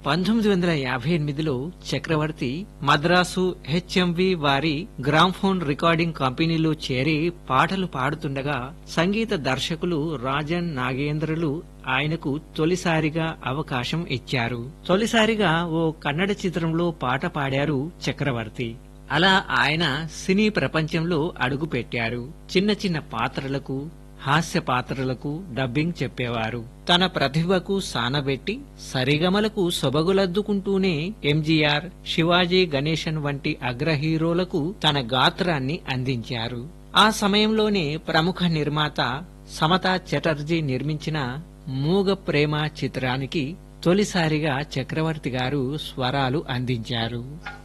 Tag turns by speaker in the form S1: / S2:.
S1: 1958లో చక్రవర్తి Madras HMV వారి gramophone recording కంపెనీలో చేరి పాటలు పాడుతుండగా సంగీత దర్శకులు రాజన్ నాగేంద్రలు ఆయనకు తొలిసారిగా అవకాశం ఇచ్చారు. తొలిసారిగా ఓ కన్నడ చిత్రంలో పాట పాడారు చక్రవర్తి. అలా ఆయన సినీ ప్రపంచంలో అడుగుపెట్టారు. చిన్న చిన్న పాత్రలకు, హాస్య పాత్రలకు డబ్బింగ్ చెప్పేవారు. తన ప్రతిభకు సానబెట్టి సరిగమలకు సొబగులద్దుకుంటూనే ఎంజీఆర్, శివాజీ గణేశన్ వంటి అగ్ర హీరోలకు తన గాత్రాన్ని అందించారు. ఆ సమయంలోనే ప్రముఖ నిర్మాత సమతా చటర్జీ నిర్మించిన మూగ ప్రేమ చిత్రానికి తొలిసారిగా చక్రవర్తి గారు స్వరాలు అందించారు.